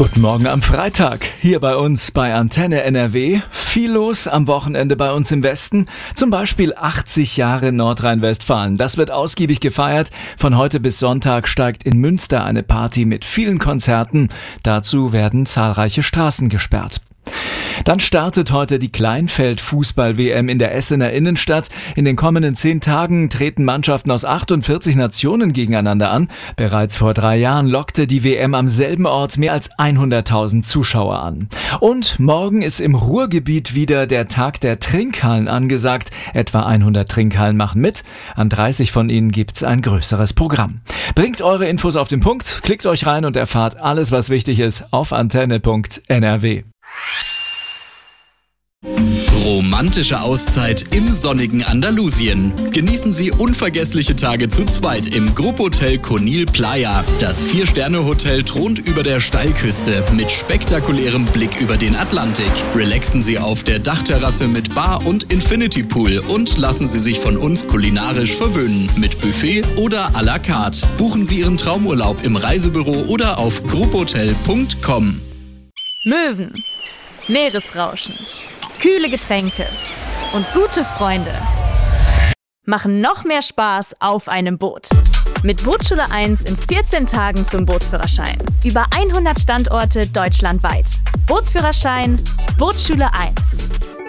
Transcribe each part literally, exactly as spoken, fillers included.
Guten Morgen am Freitag, hier bei uns bei Antenne N R W. Viel los am Wochenende bei uns im Westen, zum Beispiel achtzig Jahre Nordrhein-Westfalen. Das wird ausgiebig gefeiert. Von heute bis Sonntag steigt in Münster eine Party mit vielen Konzerten. Dazu werden zahlreiche Straßen gesperrt. Dann startet heute die Kleinfeld-Fußball-W M in der Essener Innenstadt. In den kommenden zehn Tagen treten Mannschaften aus achtundvierzig Nationen gegeneinander an. Bereits vor drei Jahren lockte die W M am selben Ort mehr als hunderttausend Zuschauer an. Und morgen ist im Ruhrgebiet wieder der Tag der Trinkhallen angesagt. Etwa hundert Trinkhallen machen mit. An dreißig von ihnen gibt's ein größeres Programm. Bringt eure Infos auf den Punkt, klickt euch rein und erfahrt alles, was wichtig ist auf antenne punkt n r w. Romantische Auszeit im sonnigen Andalusien. Genießen Sie unvergessliche Tage zu zweit im Gruppotel Conil Playa. Das Vier-Sterne-Hotel thront über der Steilküste mit spektakulärem Blick über den Atlantik. Relaxen Sie auf der Dachterrasse mit Bar und Infinity Pool und lassen Sie sich von uns kulinarisch verwöhnen mit Buffet oder à la carte. Buchen Sie Ihren Traumurlaub im Reisebüro oder auf gruppotel punkt com. Möwen, Meeresrauschens, kühle Getränke und gute Freunde machen noch mehr Spaß auf einem Boot. Mit Bootsschule eins in vierzehn Tagen zum Bootsführerschein. Über hundert Standorte deutschlandweit. Bootsführerschein, Bootsschule eins.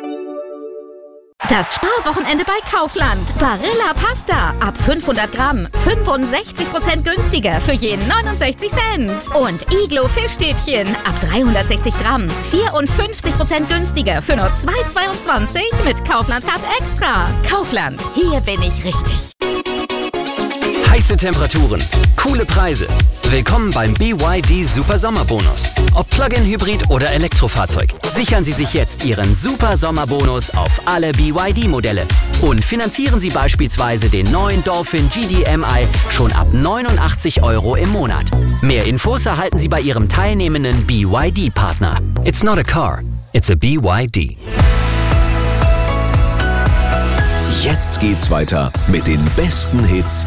Das Sparwochenende bei Kaufland. Barilla Pasta. Ab fünfhundert Gramm. fünfundsechzig Prozent günstiger für jeden neunundsechzig Cent. Und Iglo Fischstäbchen. Ab dreihundertsechzig Gramm. vierundfünfzig Prozent günstiger für nur zwei Euro zweiundzwanzig mit Kaufland Card Extra. Kaufland. Hier bin ich richtig. Heiße Temperaturen, coole Preise. Willkommen beim B Y D Super Sommerbonus. Ob Plug-in-Hybrid oder Elektrofahrzeug. Sichern Sie sich jetzt Ihren Super Sommerbonus auf alle B Y D-Modelle. Und finanzieren Sie beispielsweise den neuen Dolphin G D M I schon ab neunundachtzig Euro im Monat. Mehr Infos erhalten Sie bei Ihrem teilnehmenden B Y D-Partner. It's not a car, it's a B Y D. Jetzt geht's weiter mit den besten Hits